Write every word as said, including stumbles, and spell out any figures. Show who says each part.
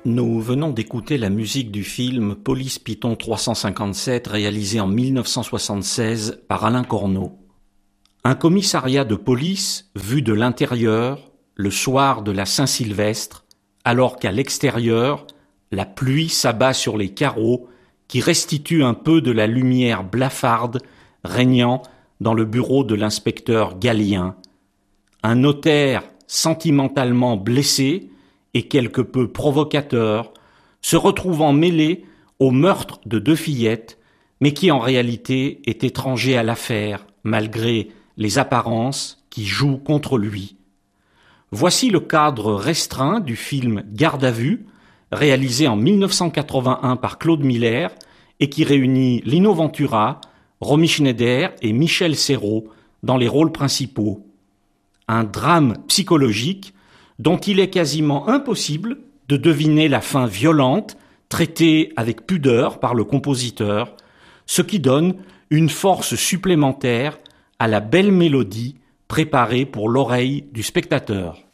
Speaker 1: Nous venons d'écouter la musique du film Police Python trois cent cinquante-sept réalisé en mille neuf cent soixante-seize par Alain Corneau. Un commissariat de police vu de l'intérieur le soir de la Saint-Sylvestre, alors qu'à l'extérieur, la pluie s'abat sur les carreaux qui restituent un peu de la lumière blafarde régnant dans le bureau de l'inspecteur Gallien. Un notaire sentimentalement blessé et quelque peu provocateur, se retrouvant mêlé au meurtre de deux fillettes, mais qui en réalité est étranger à l'affaire, malgré les apparences qui jouent contre lui. Voici le cadre restreint du film Garde à vue, réalisé en mille neuf cent quatre-vingt-un par Claude Miller et qui réunit Lino Ventura, Romy Schneider et Michel Serrault dans les rôles principaux. Un drame psychologique dont il est quasiment impossible de deviner la fin violente, traitée avec pudeur par le compositeur, ce qui donne une force supplémentaire à la belle mélodie préparée pour l'oreille du spectateur.